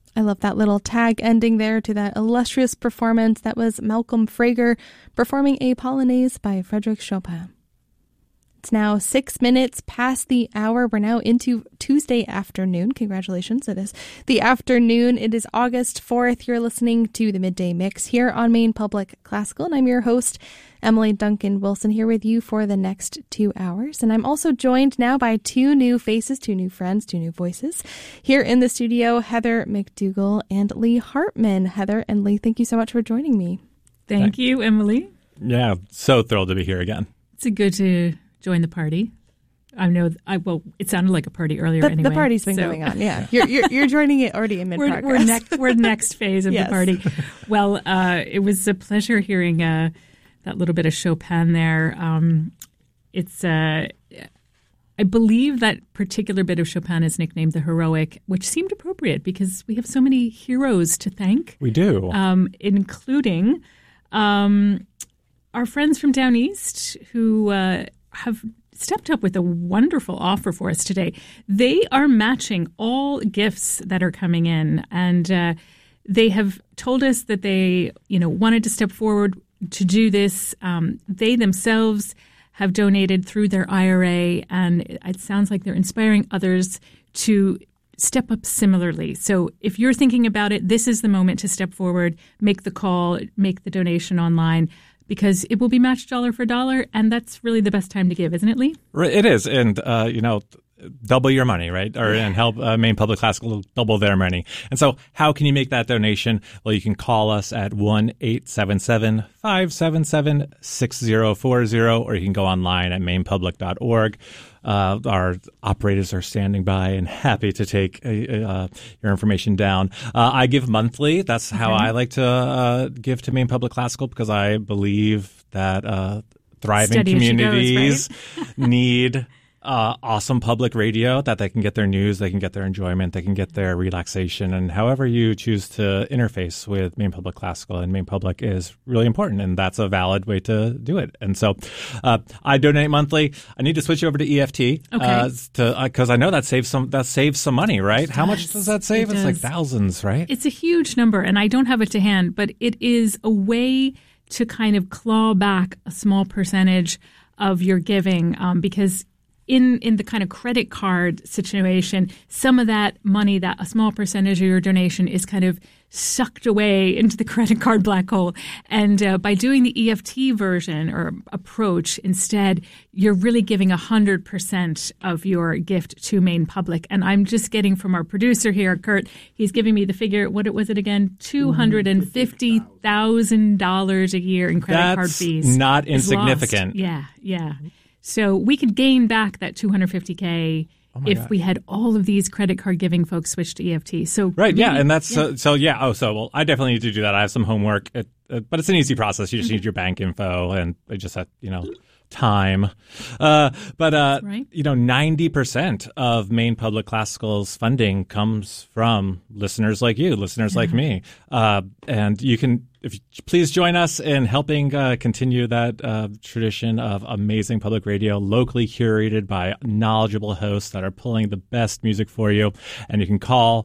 I love that little tag ending there to that illustrious performance. That was Malcolm Frager performing a Polonaise by Frédéric Chopin. It's now 6 minutes past the hour. We're now into Tuesday afternoon. Congratulations. It is the afternoon. It is August 4th. You're listening to the Midday Mix here on Maine Public Classical. And I'm your host, Emily Duncan Wilson, here with you for the next 2 hours. And I'm also joined now by two new faces, two new friends, two new voices. Here in the studio, Heather McDougall and Lee Hartman. Heather and Lee, thank you so much for joining me. Thank you, Emily. Yeah, so thrilled to be here again. It's good to join the party. It sounded like a party earlier anyway. The party's been going on, yeah. You're joining it already in mid-progress. We're next phase of yes. the party. Well, it was a pleasure hearing that little bit of Chopin there. I believe that particular bit of Chopin is nicknamed the Heroic, which seemed appropriate because we have so many heroes to thank. We do. Including our friends from down east who have stepped up with a wonderful offer for us today. They are matching all gifts that are coming in, and they have told us that they, wanted to step forward to do this. They themselves have donated through their IRA, and it sounds like they're inspiring others to step up similarly. So if you're thinking about it, this is the moment to step forward, make the call, make the donation online, because it will be matched dollar for dollar, and that's really the best time to give, isn't it, Lee? It is, and double your money, right? And help Maine Public Classical double their money. And so how can you make that donation? Well, you can call us at 1-877-577-6040, or you can go online at mainepublic.org. Our operators are standing by and happy to take your information down. I give monthly. That's how I like to give to Maine Public Classical, because I believe that thriving communities need awesome public radio, that they can get their news, they can get their enjoyment, they can get their relaxation, and however you choose to interface with Maine Public Classical. And Maine Public is really important, and that's a valid way to do it. And so I donate monthly. I need to switch over to EFT because I know that saves some money, right? How much does that save? It's like thousands, right? It's a huge number, and I don't have it to hand, but it is a way to kind of claw back a small percentage of your giving, because in the kind of credit card situation, some of that money, that a small percentage of your donation is kind of sucked away into the credit card black hole. And by doing the EFT version or approach instead, you're really giving 100% of your gift to Maine Public. And I'm just getting from our producer here, Kurt, he's giving me the figure, what was it again? $250,000 a year in credit card fees. That's not insignificant. Yeah. So we could gain back that $250K if we had all of these credit card giving folks switch to EFT. So right, yeah, and that's I definitely need to do that. I have some homework, but it's an easy process. You just need your bank info, and I just have time. But 90% of Maine Public Classical's funding comes from listeners like you, listeners like me, and you can. If you please join us in helping continue that tradition of amazing public radio, locally curated by knowledgeable hosts that are pulling the best music for you. And you can call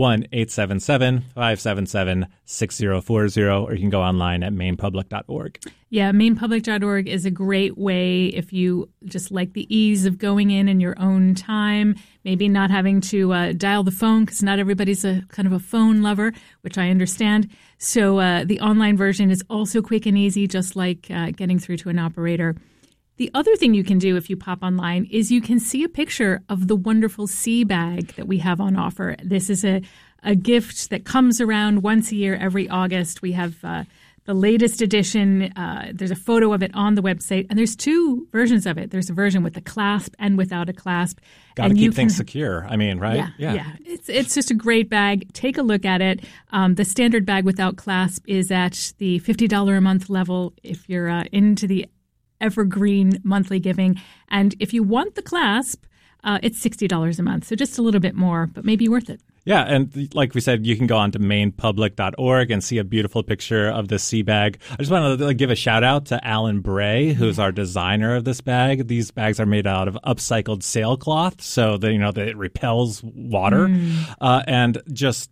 1-877-577-6040, or you can go online at mainepublic.org. Yeah, mainepublic.org is a great way if you just like the ease of going in your own time, maybe not having to dial the phone, because not everybody's a kind of a phone lover, which I understand. So the online version is also quick and easy, just like getting through to an operator. The other thing you can do if you pop online is you can see a picture of the wonderful sea bag that we have on offer. This is a gift that comes around once a year, every August. We have the latest edition. There's a photo of it on the website, and there's two versions of it. There's a version with a clasp and without a clasp. Got to keep things secure. I mean, right? Yeah. It's just a great bag. Take a look at it. The standard bag without clasp is at the $50 a month level if you're into the evergreen monthly giving. And if you want the clasp, it's $60 a month. So just a little bit more, but maybe worth it. Yeah, and like we said, you can go on to mainepublic.org and see a beautiful picture of this sea bag. I just want to give a shout out to Alan Bray, who's our designer of this bag. These bags are made out of upcycled sailcloth, so that it repels water, and just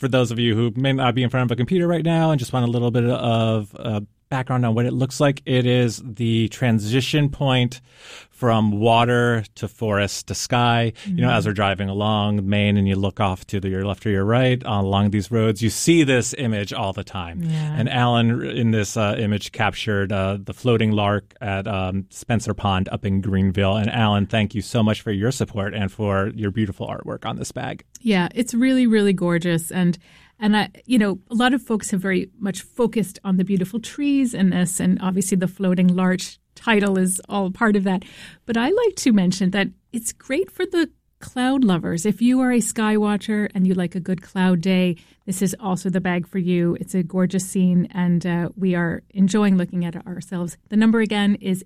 for those of you who may not be in front of a computer right now and just want a little bit of background on what it looks like, it is the transition point from water to forest to sky. Mm-hmm. You know, as we're driving along Maine and you look off to your left or your right along these roads, you see this image all the time. Yeah. And Alan, in this image, captured the floating lark at Spencer Pond up in Greenville. And Alan, thank you so much for your support and for your beautiful artwork on this bag. Yeah, it's really, really gorgeous. And a lot of folks have very much focused on the beautiful trees in this, and obviously the floating larch title is all part of that. But I like to mention that it's great for the cloud lovers. If you are a sky watcher and you like a good cloud day, this is also the bag for you. It's a gorgeous scene, and we are enjoying looking at it ourselves. The number again is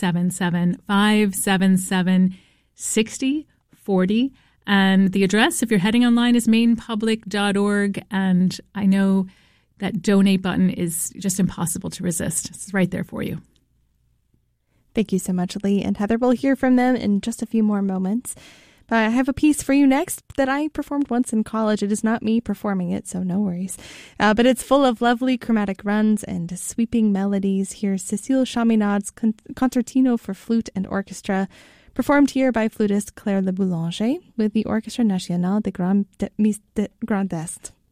877-577-6040. And the address, if you're heading online, is mainepublic.org. And I know that donate button is just impossible to resist. It's right there for you. Thank you so much, Lee and Heather. We'll hear from them in just a few more moments. But I have a piece for you next that I performed once in college. It is not me performing it, so no worries. But it's full of lovely chromatic runs and sweeping melodies. Here's Cécile Chaminade's Concertino for Flute and Orchestra, performed here by flutist Claire Le Boulanger with the Orchestre National de Grand Est.